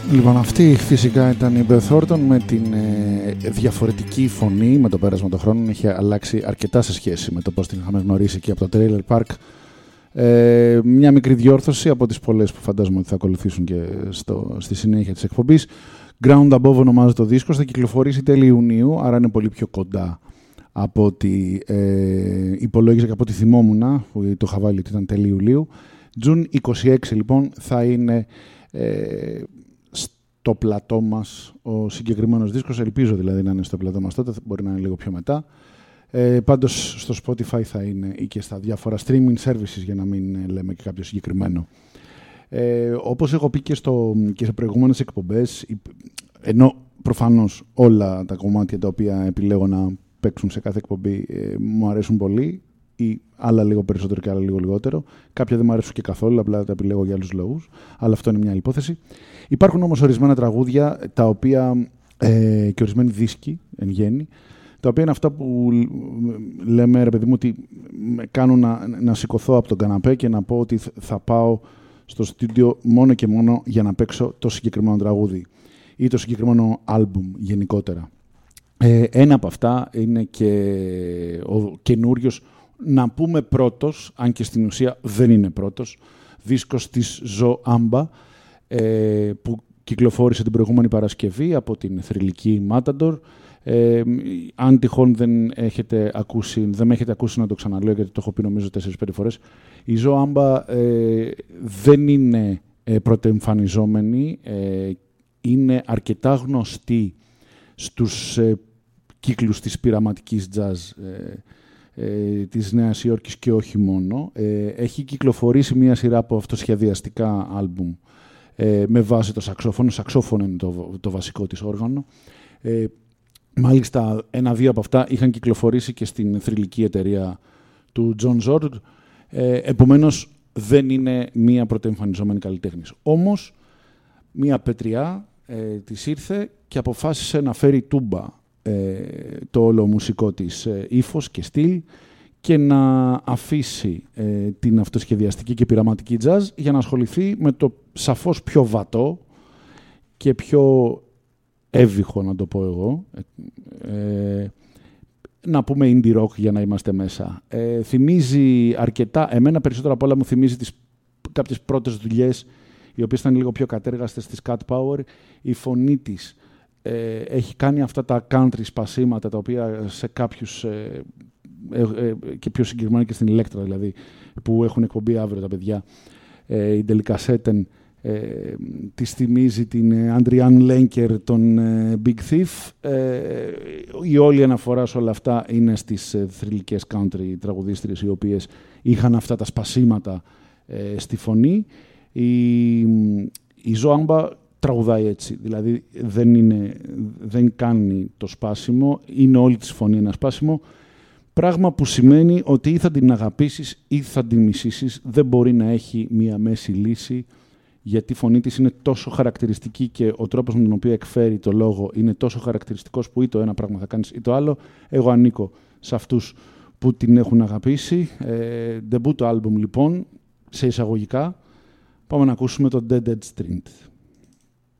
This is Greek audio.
Λοιπόν, αυτή φυσικά ήταν η Beth Orton με την διαφορετική φωνή με το πέρασμα των χρόνων. Έχει αλλάξει αρκετά σε σχέση με το πώς την είχαμε γνωρίσει και από το Trailer Park. Μια μικρή διόρθωση από τις πολλές που φαντάζομαι ότι θα ακολουθήσουν και στη συνέχεια της εκπομπής. Ground Above ονομάζεται το δίσκο, θα κυκλοφορήσει τέλη Ιουνίου, άρα είναι πολύ πιο κοντά από ό,τι υπολόγιζα και από ό,τι θυμόμουν, που το είχα βάλει ότι ήταν τέλη Ιουλίου. June 26 λοιπόν θα είναι στο πλατό μας ο συγκεκριμένος δίσκος, ελπίζω δηλαδή να είναι στο πλατό μας τότε, μπορεί να είναι λίγο πιο μετά. Πάντως στο Spotify θα είναι ή και στα διάφορα streaming services, για να μην λέμε και κάποιο συγκεκριμένο. Όπως έχω πει και σε προηγούμενες εκπομπές, ενώ προφανώς όλα τα κομμάτια τα οποία επιλέγω να παίξουν σε κάθε εκπομπή μου αρέσουν πολύ, ή άλλα λίγο περισσότερο και άλλα λίγο λιγότερο. Κάποια δεν μου αρέσουν και καθόλου, απλά τα επιλέγω για άλλους λόγους, αλλά αυτό είναι μια άλλη υπόθεση. Υπάρχουν όμως ορισμένα τραγούδια τα οποία, και ορισμένοι δίσκοι εν γέννη, τα οποία είναι αυτά που λέμε, ρε παιδί μου, ότι με κάνουν να σηκωθώ από τον καναπέ και να πω ότι θα πάω στο στούντιο μόνο και μόνο για να παίξω το συγκεκριμένο τραγούδι ή το συγκεκριμένο άλμπουμ γενικότερα. Ένα από αυτά είναι και ο καινούριος, να πούμε πρώτος, αν και στην ουσία δεν είναι πρώτος, δίσκος της Ζω Άμπα, που κυκλοφόρησε την προηγούμενη Παρασκευή από την θρυλική Matador. Αν τυχόν δεν με έχετε ακούσει να το ξαναλέω, γιατί το έχω πει νομίζω 4-5 φορές, η Ζω Άμπα δεν είναι πρωτοεμφανιζόμενη, είναι αρκετά γνωστή στους κύκλους της πειραματικής jazz της Νέας Υόρκης και όχι μόνο. Έχει κυκλοφορήσει μια σειρά από αυτοσχεδιαστικά άλμπουμ με βάση το σαξόφωνο. Σαξόφωνο είναι το βασικό της όργανο. Μάλιστα, 1-2 από αυτά είχαν κυκλοφορήσει και στην θρυλική εταιρεία του John Zorn. Επομένως, δεν είναι μία πρωτοεμφανιζόμενη καλλιτέχνης. Όμως, μία πετριά της ήρθε και αποφάσισε να φέρει τούμπα το όλο μουσικό της ύφος και στυλ και να αφήσει την αυτοσχεδιαστική και πειραματική jazz για να ασχοληθεί με το σαφώς πιο βατό και πιο έβυχο, να το πω εγώ, να πούμε indie rock για να είμαστε μέσα. Θυμίζει αρκετά, εμένα περισσότερο απ' όλα μου θυμίζει κάποιες πρώτες δουλειές, οι οποίες ήταν λίγο πιο κατέργαστες, της Cat Power. Η φωνή της έχει κάνει αυτά τα country σπασίματα, τα οποία σε κάποιους, και πιο συγκεκριμένα και στην Electra δηλαδή, που έχουν εκπομπή αύριο τα παιδιά, η Delicatessen, της θυμίζει την Andrian Lenker, τον Big Thief. Η όλη αναφορά σε όλα αυτά είναι στις θρυλικές country τραγουδίστριες, οι οποίες είχαν αυτά τα σπασίματα στη φωνή. Η Ζω Άμπα τραγουδάει έτσι, δηλαδή δεν κάνει το σπάσιμο, είναι όλη της φωνή ένα σπάσιμο, πράγμα που σημαίνει ότι ή θα την αγαπήσεις ή θα την μισήσεις, δεν μπορεί να έχει μία μέση λύση, γιατί η φωνή της είναι τόσο χαρακτηριστική και ο τρόπος με τον οποίο εκφέρει το λόγο είναι τόσο χαρακτηριστικός που ή το ένα πράγμα θα κάνεις ή το άλλο. Εγώ ανήκω σε αυτούς που την έχουν αγαπήσει. Debut album λοιπόν, σε εισαγωγικά. Πάμε να ακούσουμε το Dead Dead Street.